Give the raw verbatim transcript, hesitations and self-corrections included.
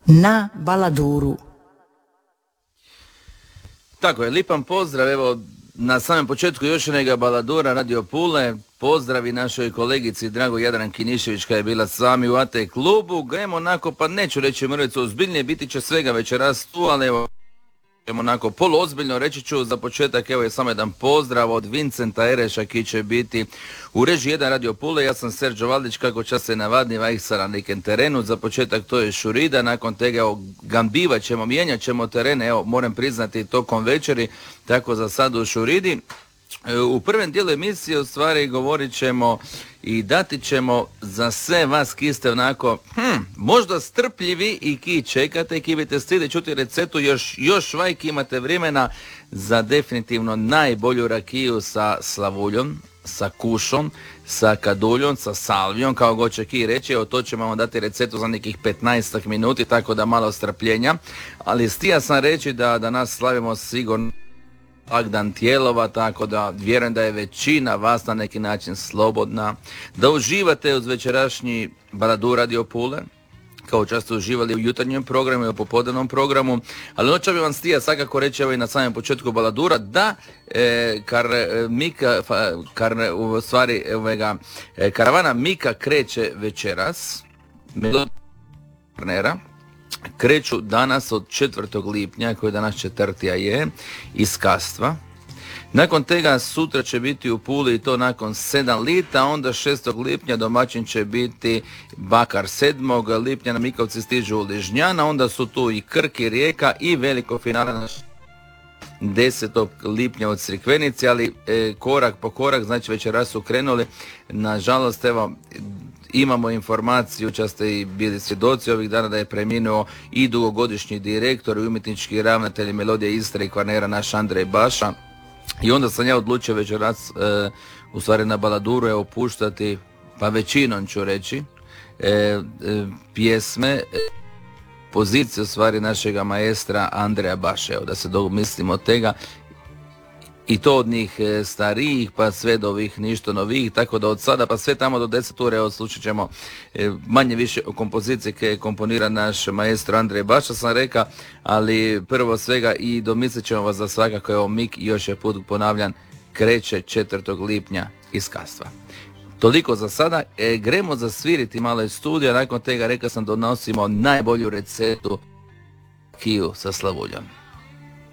na Baladuru. Tako je, lipan pozdrav, evo na samom početku još jednog Baladura Radio Pule, pozdravi našoj kolegici Drago Jadranki Nišević koja je bila s vami u A T klubu. Gremo onako, pa neću reći mrvicu ozbiljnije, biti će svega večeras tu, ali evo onako poluozbiljno reći ću za početak, evo je samo jedan pozdrav od Vincenta Ereša ki će biti u režiji jedan Radio Pule. Ja sam Serđo Valdić, kako čas se navadni vajsa na nekem terenu. Za početak to je Šurida, nakon tega evo gambivat ćemo, mijenjat ćemo terene, evo moram priznati tokom večeri, tako za sad u Šuridi. U prvom dijelu emisije u stvari govorit ćemo i dati ćemo za sve vas ki ste onako hm, možda strpljivi i ki čekate, ki biste stili čuti receptu još, još vajki imate vremena za definitivno najbolju rakiju sa slavuljom, sa kušom, sa kaduljom, sa salvijom, kao god će ki reći. Evo to ćemo vam dati receptu za nekih petnaestak minuti, tako da malo strpljenja. Ali stija sam reći da danas slavimo sigurno blagdan Tijelova, tako da vjerujem da je većina vas na neki način slobodna, da uživate uz večerašnji Baladur Radio Pule, kao često uživali u jutarnjem programu i u popodnevnom programu, ali noća bi vam stija svakako reći evo i na samom početku Baladura da e, kar, e, Mika, fa, kar, u stvari evega, e, karavana Mika kreće večeras, partnera, kreću danas od četvrtog lipnja, koji danas četvrtija je, iz Kastva. Nakon tega sutra će biti u Puli i to nakon sedam lita, onda šestog lipnja domaćin će biti Bakar, sedmog lipnja na Mikovci stižu u Ližnjana, onda su tu i Krk i Rijeka i veliko finale na desetog lipnja od Crikvenice, ali e, korak po korak, znači večeras su krenuli. Nažalost, evo, imamo informaciju, čas ste i bili svjedoci ovih dana da je preminuo i dugogodišnji direktor i umjetnički ravnatelj Melodije Istre i Kvarnera naš Andrej Baša. I onda sam ja odlučio večeras e, u stvari na Baladuru je opuštati, pa većinom ću reći, e, e, pjesme, e, pozicije u stvari našega maestra Andreja Baše, evo, da se domislimo od tega. I to od njih starijih pa sve do ovih ništa novih, tako da od sada pa sve tamo do deset ure odslušat ćemo manje više o kompoziciji koje je komponira naš maestro Andrej Baša, sam reka, ali prvo svega i domislit ćemo vas za svakako evo Mik i još je put ponavljan kreće četvrtog lipnja iz Kastva. Toliko za sada, e, gremo zasviriti malo iz studija, nakon tega reka sam donosimo najbolju receptu rakiju sa slavuljom.